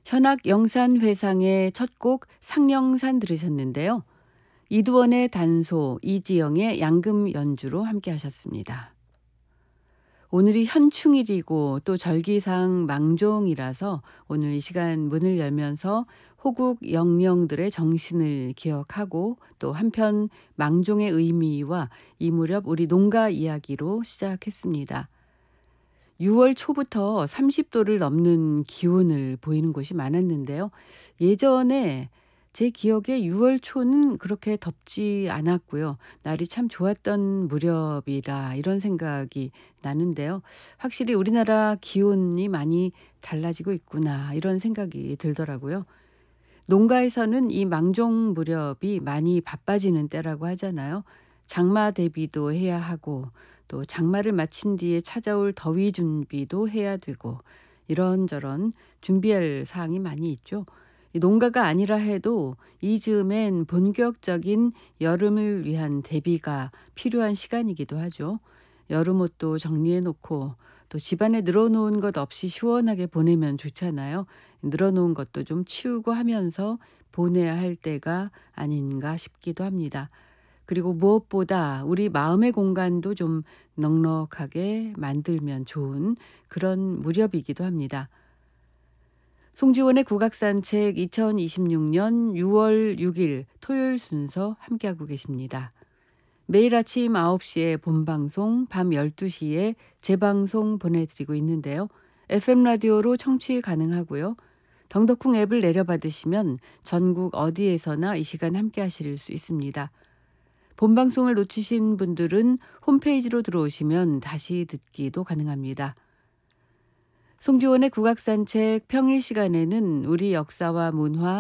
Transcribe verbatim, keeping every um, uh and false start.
현악 영산회상의 첫 곡 상령산 들으셨는데요. 이두원의 단소, 이지영의 양금 연주로 함께 하셨습니다. 오늘이 현충일이고 또 절기상 망종이라서 오늘 이 시간 문을 열면서 호국 영령들의 정신을 기억하고 또 한편 망종의 의미와 이 무렵 우리 농가 이야기로 시작했습니다. 유월 초부터 삼십 도를 넘는 기온을 보이는 곳이 많았는데요. 예전에 제 기억에 유월 초는 그렇게 덥지 않았고요. 날이 참 좋았던 무렵이라 이런 생각이 나는데요. 확실히 우리나라 기온이 많이 달라지고 있구나 이런 생각이 들더라고요. 농가에서는 이 망종 무렵이 많이 바빠지는 때라고 하잖아요. 장마 대비도 해야 하고 또 장마를 마친 뒤에 찾아올 더위 준비도 해야 되고 이런저런 준비할 사항이 많이 있죠. 이 농가가 아니라 해도 이 즈음엔 본격적인 여름을 위한 대비가 필요한 시간이기도 하죠. 여름 옷도 정리해 놓고 또 집안에 늘어놓은 것 없이 시원하게 보내면 좋잖아요. 늘어놓은 것도 좀 치우고 하면서 보내야 할 때가 아닌가 싶기도 합니다. 그리고 무엇보다 우리 마음의 공간도 좀 넉넉하게 만들면 좋은 그런 무렵이기도 합니다. 송지원의 국악산책 이천이십육 년 유월 육일 토요일 순서 함께하고 계십니다. 매일 아침 아홉 시에 본방송, 밤 열두 시에 재방송 보내드리고 있는데요. 에프엠 라디오로 청취 가능하고요. 덩더쿵 앱을 내려받으시면 전국 어디에서나 이 시간 함께 하실 수 있습니다. 본방송을 놓치신 분들은 홈페이지로 들어오시면 다시 듣기도 가능합니다. 송지원의 국악산책 평일 시간에는 우리 역사와 문화,